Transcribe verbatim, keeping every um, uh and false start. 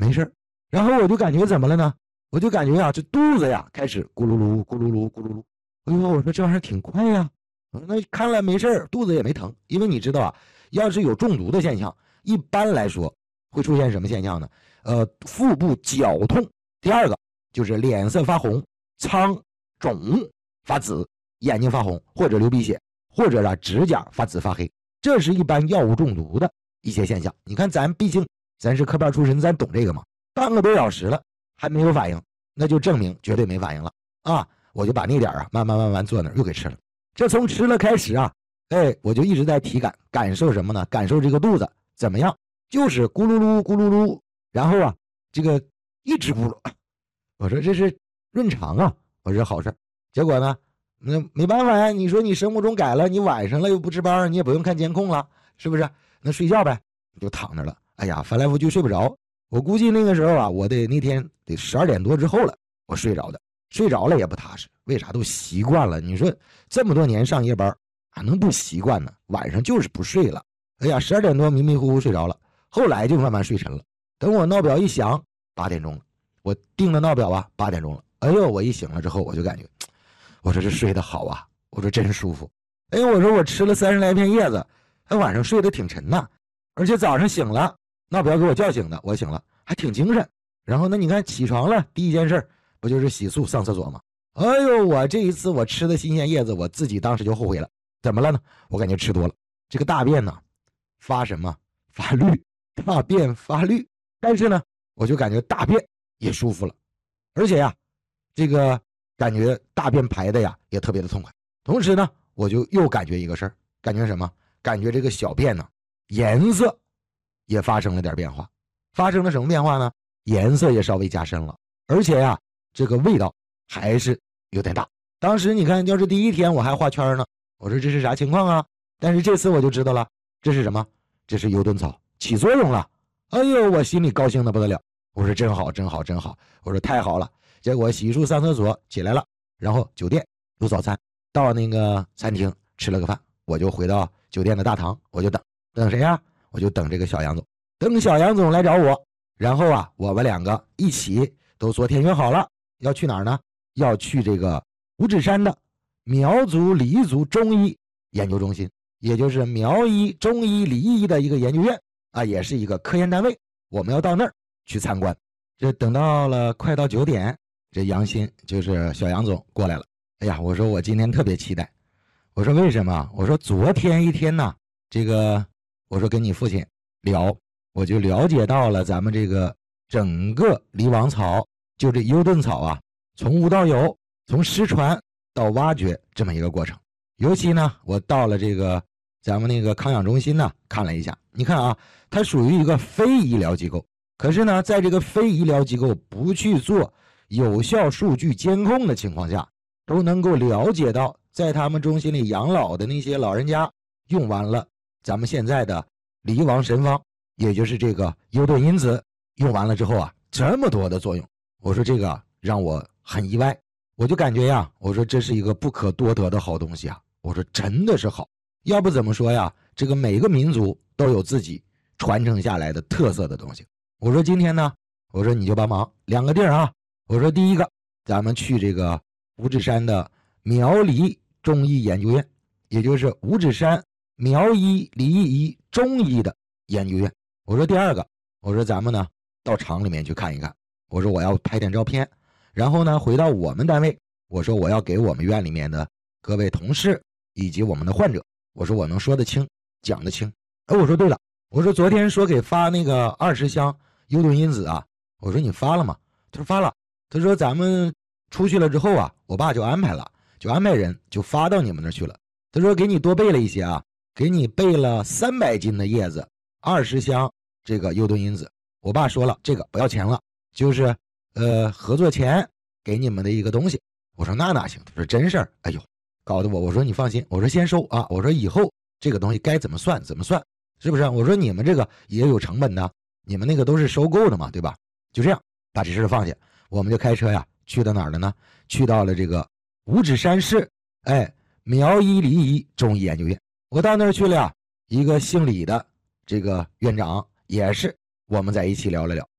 没事。然后我就感觉怎么了呢？我就感觉啊，这肚子呀开始咕噜噜咕噜噜咕噜噜。哎呦，我说这玩意儿挺快呀。那看来没事，肚子也没疼。因为你知道啊，要是有中毒的现象，一般来说会出现什么现象呢？呃，腹部绞痛。第二个就是脸色发红、苍、肿、发紫，眼睛发红或者流鼻血，或者啊指甲发紫发黑。这是一般药物中毒的一些现象。你看咱毕竟咱是科班出身，咱懂这个嘛。半个多小时了还没有反应，那就证明绝对没反应了啊！我就把那点啊慢慢慢慢坐那儿又给吃了。这从吃了开始啊，哎，我就一直在体感感受什么呢？感受这个肚子怎么样？就是咕噜噜咕噜噜，然后啊这个一直咕噜。我说这是润肠啊，我说好事。结果呢，那没办法呀，你说你生物钟改了，你晚上了又不值班，你也不用看监控了，是不是？那睡觉呗，就躺着了。哎呀，翻来覆去睡不着。我估计那个时候啊，我得那天得十二点多之后了，我睡着的。睡着了也不踏实，为啥？都习惯了。你说这么多年上夜班，还能不习惯呢？晚上就是不睡了。哎呀，十二点多迷迷糊糊睡着了，后来就慢慢睡沉了。等我闹表一响，八点钟了。我定的闹表啊，八点钟了。哎呦，我一醒了之后，我就感觉，我说这睡得好啊，我说真舒服。哎呦，我说我吃了三十来片叶子，还晚上睡得挺沉呐，而且早上醒了。闹表给我叫醒的，我醒了还挺精神。然后呢，你看起床了，第一件事不就是洗漱上厕所吗？哎呦，我这一次我吃的新鲜叶子，我自己当时就后悔了。怎么了呢？我感觉吃多了，这个大便呢发什么？发绿，大便发绿。但是呢，我就感觉大便也舒服了，而且呀，这个感觉大便排的呀也特别的痛快。同时呢，我就又感觉一个事儿，感觉什么？感觉这个小便呢颜色也发生了点变化。发生了什么变化呢？颜色也稍微加深了，而且呀这个味道还是有点大。当时你看，要是第一天我还画圈呢，我说这是啥情况啊？但是这次我就知道了，这是什么？这是油炖草起作用了。哎呦，我心里高兴的不得了。我说真好真好真好，我说太好了。结果洗漱上厕所起来了，然后酒店有早餐，到那个餐厅吃了个饭，我就回到酒店的大堂，我就等等谁呀、啊？我就等这个小杨总，等小杨总来找我。然后啊，我们两个一起都昨天约好了，要去哪儿呢？要去这个五指山的苗族黎族中医研究中心，也就是苗医中医黎医的一个研究院啊，也是一个科研单位。我们要到那儿去参观。这等到了快到九点，这杨鑫就是小杨总过来了。哎呀，我说我今天特别期待。我说为什么？我说昨天一天呢，这个我说跟你父亲聊，我就了解到了咱们这个整个离王草，就这优炖草啊，从无到有，从失传到挖掘这么一个过程。尤其呢，我到了这个咱们那个康养中心呢，看了一下，你看啊，它属于一个非医疗机构，可是呢，在这个非医疗机构不去做有效数据监控的情况下，都能够了解到，在他们中心里养老的那些老人家用完了咱们现在的离王神方，也就是这个优炖因子，用完了之后啊，这么多的作用。我说这个让我很意外，我就感觉呀，我说这是一个不可多得的好东西啊。我说真的是好，要不怎么说呀，这个每个民族都有自己传承下来的特色的东西。我说今天呢，我说你就帮忙两个地儿啊。我说第一个，咱们去这个五指山的苗黎中医研究院，也就是五指山苗医黎医中医的研究院。我说第二个，我说咱们呢到厂里面去看一看。我说我要拍点照片，然后呢回到我们单位，我说我要给我们院里面的各位同事以及我们的患者，我说我能说得清讲得清。哎，我说对了，我说昨天说给发那个二十箱优炖因子啊，我说你发了吗？他说发了。他说咱们出去了之后啊，我爸就安排了，就安排人就发到你们那儿去了。他说给你多备了一些啊，给你备了三百斤的叶子，二十箱这个优炖因子。我爸说了，这个不要钱了，就是呃合作前给你们的一个东西。我说那哪行？他说真事儿。哎呦，搞得我我说你放心，我说先收啊，我说以后这个东西该怎么算怎么算，是不是？我说你们这个也有成本的，你们那个都是收购的嘛，对吧？就这样把这事放下，我们就开车呀去到哪儿了呢？去到了这个五指山市哎苗医黎医中医研究院。我到那儿去了呀，一个姓李的这个院长也是，我们在一起聊了聊。